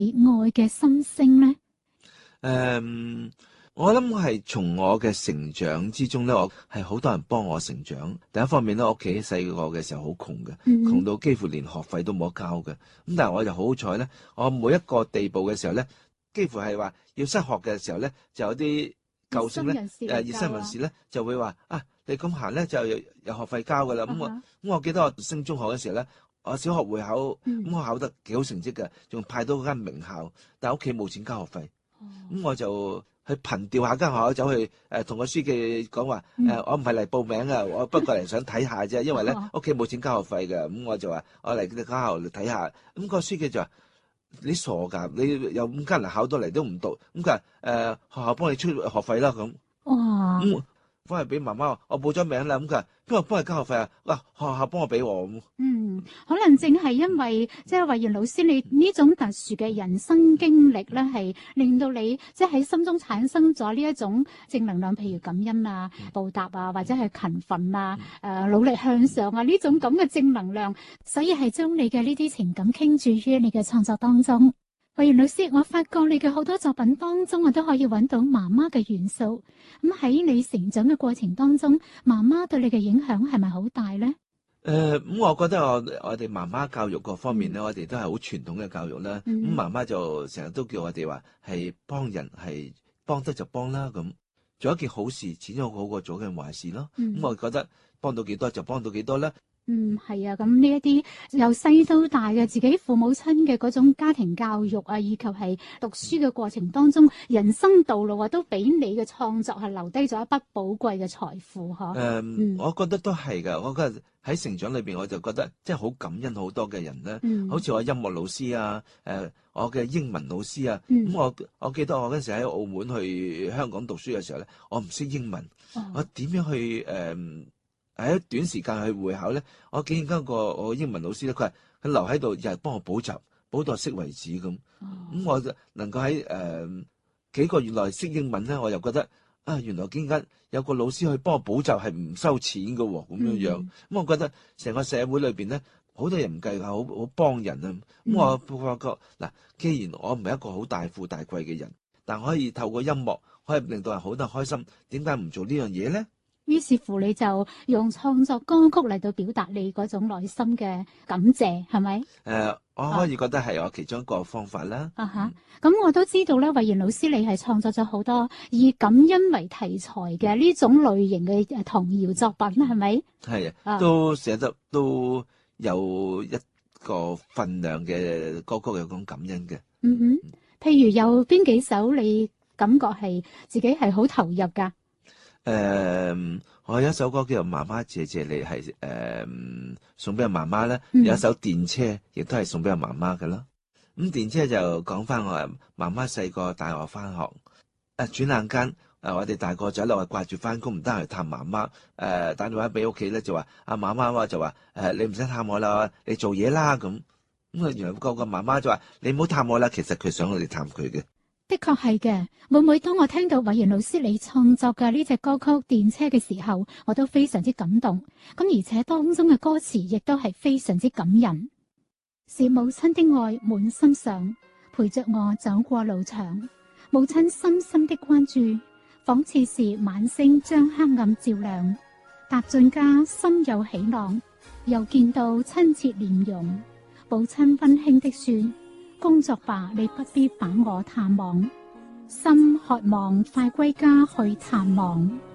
愛嘅心聲呢？ 我諗係從我嘅成長之中咧，我係好多人幫我成長。第一方面咧，我屋企細個嘅時候好窮嘅，窮到幾乎連學費都冇得交嘅。咁但係我就好好彩咧，我每一個地步嘅時候咧，幾乎係話要失學嘅時候咧，就有啲救星咧，熱心人士咧就會話啊，你咁行咧就有學費交噶啦。咁我記得我升中學嘅時候咧，我小學會考，咁我考得幾好成績嘅，仲派到嗰間名校，但係屋企冇錢交學費，咁我就去憑調下間學校，走去同個書記講話，我唔係嚟報名啊，我不過嚟想睇下啫，因為咧屋企冇錢交學費嘅，咁我就話我嚟你間學校嚟睇下，咁個書記就話你傻㗎，你有5間嚟考到嚟都唔讀，咁佢話學校幫你出學費啦咁。 哇！ 翻嚟俾媽媽，我報咗名啦，咁佢話邊個幫你交學費啊？哇，學校幫我俾我咁。 可能正係因為即係慧賢老師你呢種特殊嘅人生經歷咧，係令到你即係喺心中產生咗呢一種正能量，譬如感恩啊、報答啊，或者係勤奮啊、努力向上啊呢種咁嘅正能量，所以係將你嘅呢啲情感傾注於你嘅創作當中。慧賢老師，我發覺你嘅好多作品當中，我都可以揾到媽媽嘅元素。咁喺你成長嘅過程當中，媽媽對你嘅影響係咪好大咧？ 咁我覺得我哋媽媽教育各方面咧，我哋都係好傳統嘅教育啦。咁媽媽就成日都叫我哋話係幫人，係幫得就幫啦。咁做一件好事，始終好過做一件壞事咯。咁我覺得幫到幾多就幫到幾多啦。 係啊，咁呢一啲由細到大嘅自己父母親嘅嗰種家庭教育啊，以及係讀書嘅過程當中，人生道路啊，都俾你嘅創作係留低咗一筆寶貴嘅財富嗬。 我覺得都係㗎。我覺得喺成長裏邊，我就覺得即係好感恩好多嘅人咧。好似我音樂老師啊，我嘅英文老師啊。咁我記得我嗰陣時喺澳門去香港讀書嘅時候咧，我唔識英文，我點樣去喺短時間去會考咧？我竟然間我英文老師咧，佢留喺度，日日幫我補習，補到識為止咁。咁我就能夠喺幾個月內識英文咧，我又覺得原來竟然間有個老師去幫我補習係唔收錢㗎喎，咁樣樣。咁我覺得成個社會裏邊咧，好多人唔計較，好幫人啊。咁我發覺嗱，既然我唔係一個好大富大貴嘅人，但可以透過音樂可以令到人好得開心，點解唔做呢樣嘢咧？ 於是乎你就用創作歌曲嚟到表達你嗰種內心嘅感謝，係咪？ 我可以覺得係我其中一個方法啦。 咁我都知道咧，慧賢老師你係創作咗好多以感恩為題材嘅呢種類型嘅童謠作品，係咪？係啊， 都寫得都有一個份量嘅歌曲，有種感恩嘅。 譬如有邊幾首你感覺係自己係好投入噶？ 我有一首歌叫做《媽媽謝謝你》，係送俾阿媽媽咧。有一首電車，亦都係送俾阿媽媽嘅咯。咁電車就講翻我媽媽細個帶我翻學，轉眼間我哋大個咗啦，我掛住翻工，唔得閒去探媽媽。打電話俾屋企咧，就話阿媽媽就話你唔使探我啦，你做嘢啦咁。咁原來個媽媽就話你唔好探我啦，其實佢想我哋探佢嘅。 的確係嘅，每當我聽到慧賢老師你創作嘅呢隻歌曲《電車》嘅時候，我都非常之感動。咁而且當中嘅歌詞亦都係非常之感人。是母親的愛滿心上，陪着我走過路長。母親深深的關注，仿似是晚星將黑暗照亮。踏進家心有喜朗，又見到親切臉容。母親溫馨的說：工作吧，你不必把我探望，心渴望快歸家去探望。